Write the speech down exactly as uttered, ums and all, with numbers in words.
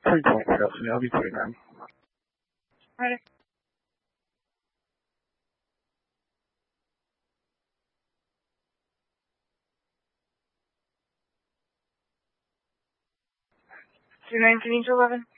three point helps me. I'll be through now. Ready? two nineteen to eleven.